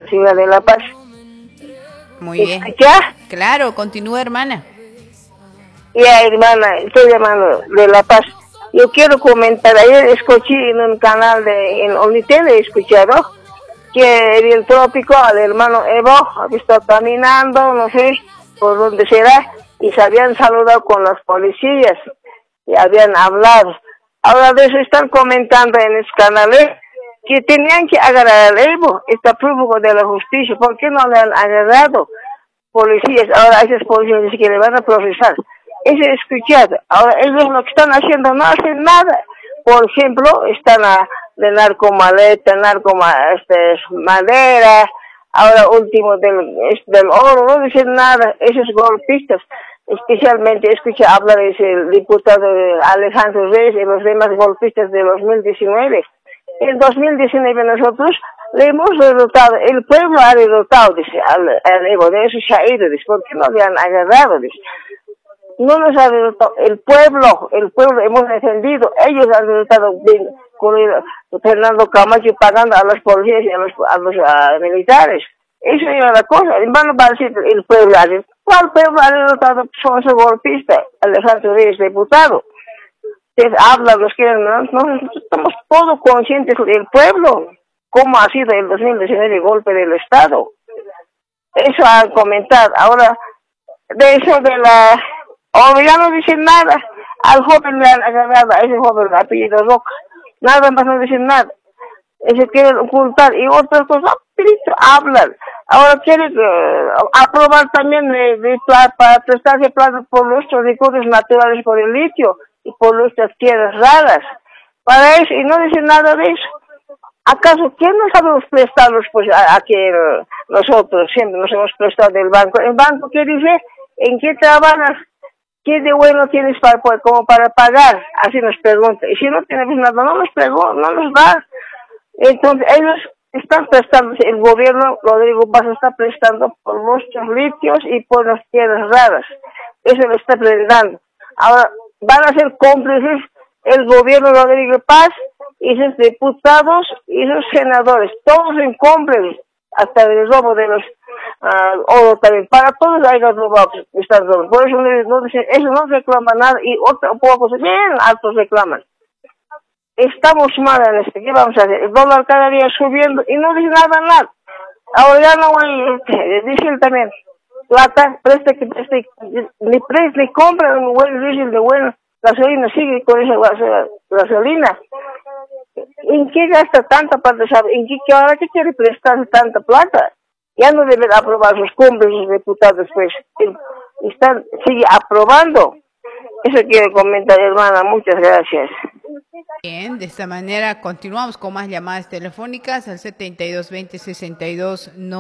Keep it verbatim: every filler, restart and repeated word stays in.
Ciudad de La Paz. Muy bien. ¿Escucha? Claro, continúa, hermana. Ya, hermana, estoy llamando de La Paz. Yo quiero comentar, ayer escuché en un canal de en Omnitel, he escuchado que en el trópico al hermano Evo había estado caminando, no sé por dónde será, y se habían saludado con las policías y habían hablado. Ahora de eso están comentando en los canales que tenían que agarrar al Evo, está prófugo de la justicia. ¿Por qué no le han agarrado policías? Ahora esas policías dicen que le van a procesar. Eso he escuchado. Ahora ellos lo que están haciendo no hacen nada. Por ejemplo, están a, de narcomaleta, narcoma, este, madera, ahora último del, del oro, no dicen nada. Esos golpistas, especialmente escuché hablar del diputado Alejandro Reyes y los demás golpistas de dos mil diecinueve. En dos mil diecinueve nosotros le hemos derrotado, el pueblo ha derrotado, dice, al, al Evo, de eso se ha ido, dice, ¿por qué no le han agarrado? Dice. No nos ha derrotado el pueblo, el pueblo hemos defendido, ellos han derrotado con el, Fernando Camacho pagando a los policías y a los, a los a militares. Eso era la cosa, en vano va a decir el pueblo, ¿cuál pueblo ha derrotado? Son esos golpistas, Alejandro Reyes, diputado. Hablan los que no, no, estamos todos conscientes del pueblo, cómo ha sido el dos mil diecinueve el golpe del Estado. Eso han comentado. Ahora, de eso de la... Oh, ya no dicen nada. Al joven le han agarrado, a ese joven apellido Roca. Nada más no dicen nada. Ese quieren ocultar y otras cosas, pero hablan. Ahora quieren uh, aprobar también de, de, para prestarse plata por nuestros recursos naturales, por el litio y por nuestras tierras raras. Para eso, y no dicen nada de eso. ¿Acaso quién nos ha prestado pues, a, a que uh, nosotros siempre nos hemos prestado del banco? ¿El banco qué dice? ¿En qué trabajas? ¿Qué de bueno tienes para pues, como para pagar? Así nos pregunta. Y si no tenemos nada, no nos pregunta, no nos da. Entonces ellos están prestando, el gobierno, Rodrigo Paz está prestando por nuestros litios y por las tierras raras. Eso lo está prestando. Ahora, van a ser cómplices el gobierno Rodrigo Paz y sus diputados y sus senadores. Todos son cómplices, hasta el robo de los uh, oro también. Para todos hay los robados, están robando. Por eso no, no, eso no reclama nada y otra poco, bien altos reclaman. Estamos mal en este, ¿qué vamos a hacer? El dólar cada día subiendo y no dice nada, nada. Ahora ya no hay, dice también, plata, preste que preste, ni preste, ni compra un buen diésel de buena gasolina, sigue con esa gasolina. ¿En qué gasta tanta plata? ¿Sabe? ¿En qué, que ahora qué quiere prestar tanta plata? Ya no deben aprobar sus cumbres sus diputados, pues. Están, sigue aprobando. Eso quiero comentar, hermana. Muchas gracias. Bien, de esta manera continuamos con más llamadas telefónicas al setenta y dos veinte sesenta y dos no